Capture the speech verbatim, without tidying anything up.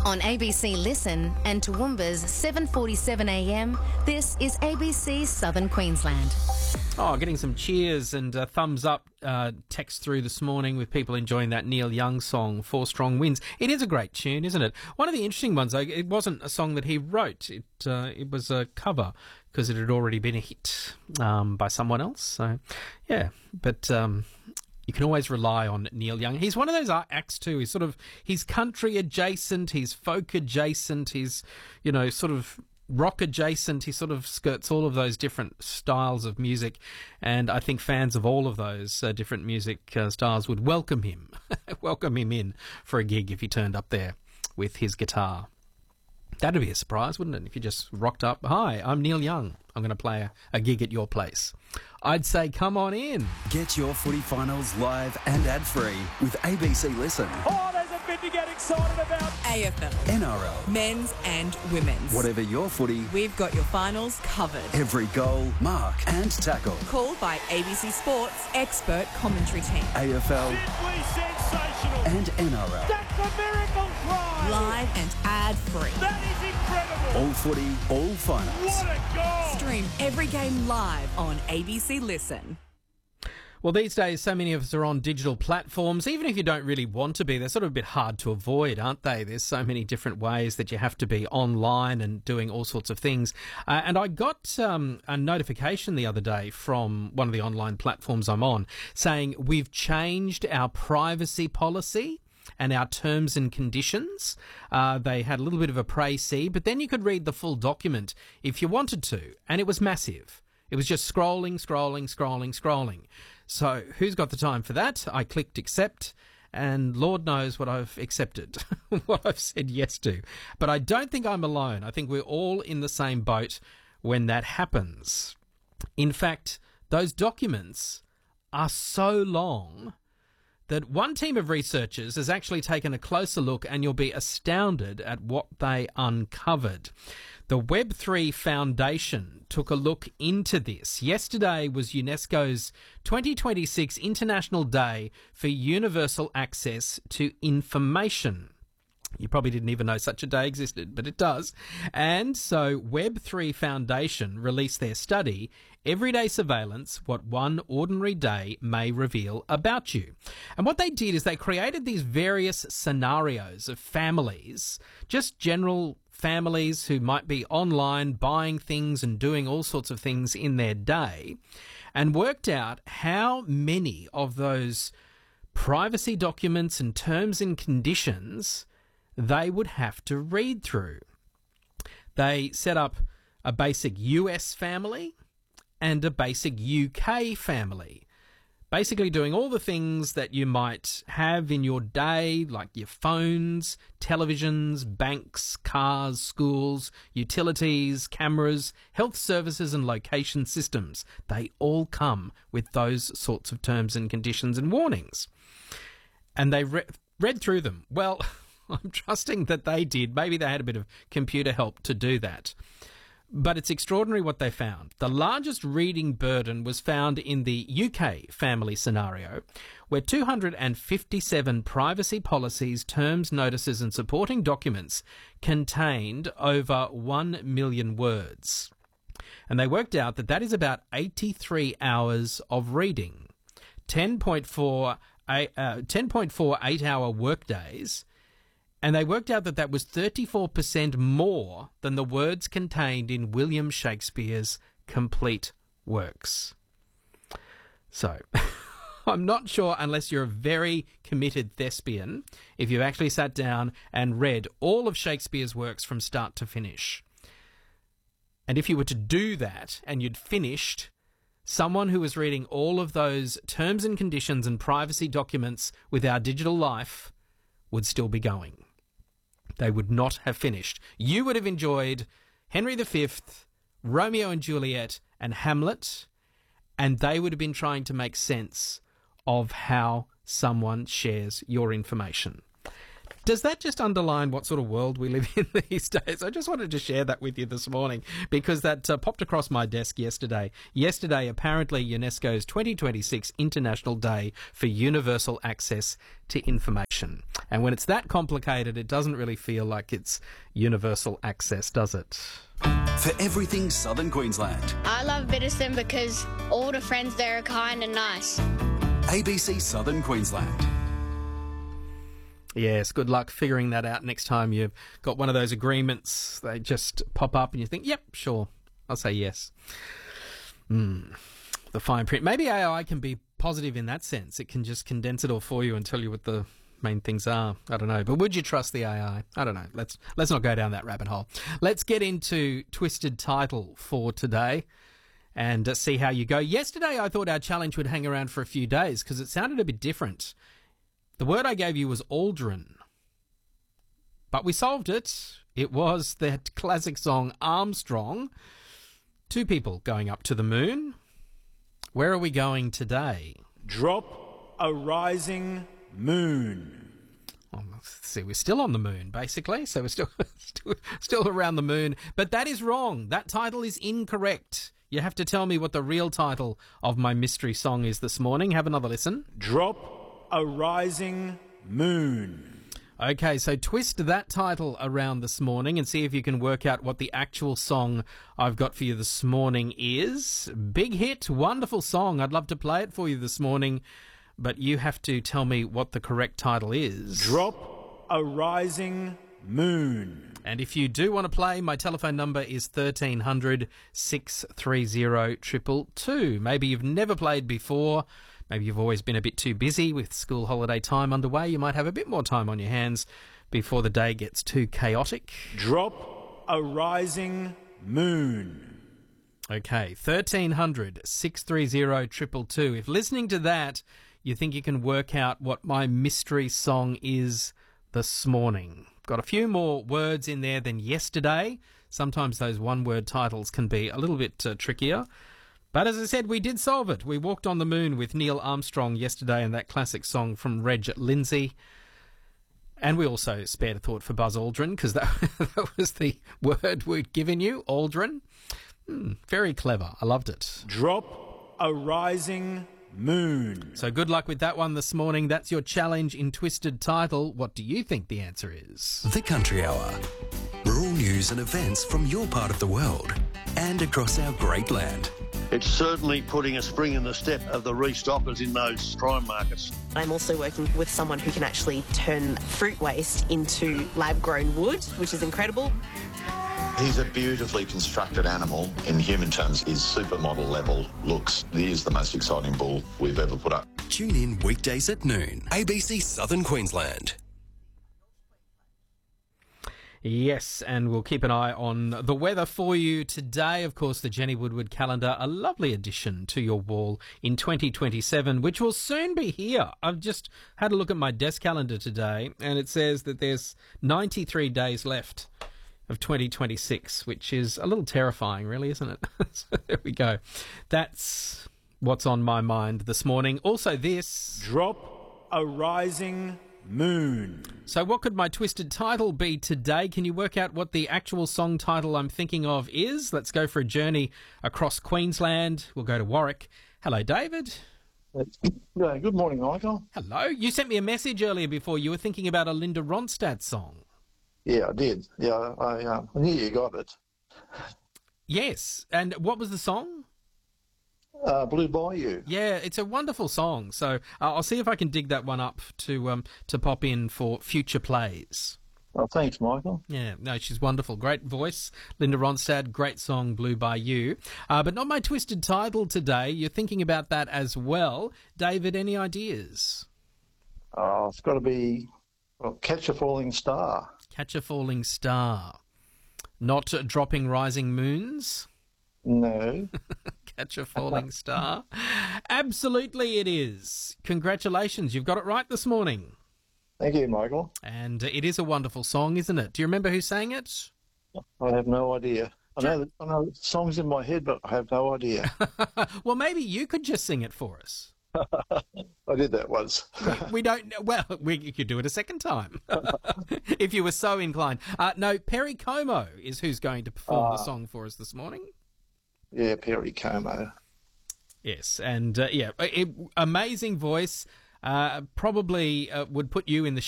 On A B C Listen and Toowoomba's seven forty-seven a m, this is A B C Southern Queensland. Oh, getting some cheers and uh, thumbs up uh, text through this morning with people enjoying that Neil Young song, Four Strong Winds. It is a great tune, isn't it? One of the interesting ones, though, it wasn't a song that he wrote. It uh, it was a cover because it had already been a hit um, by someone else. So, yeah, but... Um, you can always rely on Neil Young. He's one of those acts too. He's sort of, he's country adjacent, he's folk adjacent, he's, you know, sort of rock adjacent. He sort of skirts all of those different styles of music. And I think fans of all of those uh, different music uh, styles would welcome him, welcome him in for a gig if he turned up there with his guitar. That'd be a surprise, wouldn't it, if you just rocked up, hi, I'm Neil Young, I'm going to play a, a gig at your place. I'd say come on in. Get your footy finals live and ad-free with A B C Listen. Oh, there's a bit to get excited about. A F L, N R L, men's and women's. Whatever your footy, We've got your finals covered. every goal, mark and tackle. Called by A B C Sports expert commentary team. A F L Simply sensational. and N R L. That's a miracle try. Live and ad-free. That is incredible. All footy, all finals. What a goal. Stream every game live on A B C Listen. Well, these days, so many of us are on digital platforms. Even if you don't really want to be, they're sort of a bit hard to avoid, aren't they? There's so many different ways that you have to be online and doing all sorts of things. Uh, and I got um, a notification the other day from one of the online platforms I'm on saying we've changed our privacy policy and our terms and conditions. Uh, they had a little bit of a précis, but then you could read the full document if you wanted to, and it was massive. It was just scrolling, scrolling, scrolling, scrolling. So who's got the time for that? I clicked accept, and Lord knows what I've accepted, what I've said yes to. But I don't think I'm alone. I think we're all in the same boat when that happens. In fact, those documents are so long that one team of researchers has actually taken a closer look, and you'll be astounded at what they uncovered. The Web three Foundation took a look into this. Yesterday was UNESCO's twenty twenty-six International Day for Universal Access to Information. You probably didn't even know such a day existed, but it does. And so Web three Foundation released their study, Everyday Surveillance, What One Ordinary Day May Reveal About You. And what they did is they created these various scenarios of families, just general families who might be online buying things and doing all sorts of things in their day, and worked out how many of those privacy documents and terms and conditions they would have to read through. They set up a basic U S family and a basic U K family, basically doing all the things that you might have in your day, like your phones, televisions, banks, cars, schools, utilities, cameras, health services and location systems. They all come with those sorts of terms and conditions and warnings. And they re- read through them. Well, I'm trusting that they did. Maybe they had a bit of computer help to do that. But it's extraordinary what they found. The largest reading burden was found in the U K family scenario, where two hundred fifty-seven privacy policies, terms, notices and supporting documents contained over one million words. And they worked out that that is about eighty-three hours of reading, ten point four eight-hour workdays. And they worked out that that was thirty-four percent more than the words contained in William Shakespeare's complete works. So, I'm not sure, unless you're a very committed thespian, if you've actually sat down and read all of Shakespeare's works from start to finish. And if you were to do that and you'd finished, someone who was reading all of those terms and conditions and privacy documents with our digital life would still be going. They would not have finished. You would have enjoyed Henry the Fifth, Romeo and Juliet, and Hamlet, and they would have been trying to make sense of how someone shares your information. Does that just underline what sort of world we live in these days? I just wanted to share that with you this morning because that uh, popped across my desk yesterday. Yesterday, apparently, UNESCO's twenty twenty-six International Day for Universal Access to Information. And when it's that complicated, it doesn't really feel like it's universal access, does it? For everything Southern Queensland, I love Bitterson because all the friends there are kind and nice. A B C Southern Queensland. Yes, good luck figuring that out next time you've got one of those agreements. They just pop up and you think, yep, sure, I'll say yes. Mm, the fine print. Maybe A I can be positive in that sense. It can just condense it all for you and tell you what the main things are. I don't know. But would you trust the A I? I don't know. Let's let's not go down that rabbit hole. Let's get into Twisted Title for today and uh, see how you go. Yesterday, I thought our challenge would hang around for a few days because it sounded a bit different. The word I gave you was Aldrin. But we solved it. It was that classic song Armstrong. Two people going up to the moon. Where are we going today? Drop a rising moon. Well, see, we're still on the moon, basically. So we're still, still, still around the moon. But that is wrong. That title is incorrect. You have to tell me what the real title of my mystery song is this morning. Have another listen. Drop a rising moon. Okay, so twist that title around this morning and see if you can work out what the actual song I've got for you this morning is. Big hit, wonderful song. I'd love to play it for you this morning, but you have to tell me what the correct title is. Drop a rising moon. And if you do want to play, my telephone number is thirteen hundred, six three zero, two two two. Maybe you've never played before. Maybe you've always been a bit too busy with school holiday time underway. You might have a bit more time on your hands before the day gets too chaotic. Drop a rising moon. Okay, thirteen hundred, six three zero, two two two. If listening to that, you think you can work out what my mystery song is this morning. Got a few more words in there than yesterday. Sometimes those one-word titles can be a little bit uh, trickier. But as I said, we did solve it. We walked on the moon with Neil Armstrong yesterday and that classic song from Reg Lindsay. And we also spared a thought for Buzz Aldrin because that, that was the word we'd given you, Aldrin. Hmm, very clever. I loved it. Drop a rising moon. So good luck with that one this morning. That's your challenge in Twisted Title. What do you think the answer is? The Country Hour. Rural news and events from your part of the world and across our great land. It's certainly putting a spring in the step of the restockers in those prime markets. I'm also working with someone who can actually turn fruit waste into lab-grown wood, which is incredible. He's a beautifully constructed animal. In human terms, his supermodel level looks. He is the most exciting bull we've ever put up. Tune in weekdays at noon. A B C Southern Queensland. Yes, and we'll keep an eye on the weather for you today. Of course, the Jenny Woodward calendar, a lovely addition to your wall in twenty twenty-seven, which will soon be here. I've just had a look at my desk calendar today, and it says that there's ninety-three days left of twenty twenty-six, which is a little terrifying, really, isn't it? So there we go. That's what's on my mind this morning. Also this. Drop a rising moon. So what could my twisted title be today? Can you work out what the actual song title I'm thinking of is? Let's go for a journey across Queensland. We'll go to Warwick. Hello, David. Yeah, good morning, Michael. Hello. You sent me a message earlier before. You were thinking about a Linda Ronstadt song. Yeah, I did. Yeah, I, uh, I knew you got it. Yes. And what was the song? Uh, Blue Bayou. Yeah, it's a wonderful song. So uh, I'll see if I can dig that one up to um, to pop in for future plays. Oh, thanks, Michael. Yeah, no, she's wonderful. Great voice. Linda Ronstadt, great song, Blue Bayou. Uh, but not my twisted title today. You're thinking about that as well. David, any ideas? Oh, it's got to be well, Catch a Falling Star. Catch a Falling Star. Not uh, Dropping Rising Moons? No. Catch a Falling Star. Absolutely it is. Congratulations. You've got it right this morning. Thank you, Michael. And it is a wonderful song, isn't it? Do you remember who sang it? I have no idea. I know, that, I know the song's in my head, but I have no idea. Well, maybe you could just sing it for us. I did that once. We don't. Well, we you could do it a second time if you were so inclined. Uh, no, Perry Como is who's going to perform uh, the song for us this morning. Yeah, Perry Como. Yes, and uh, yeah, it, amazing voice. Uh, probably uh, would put you in the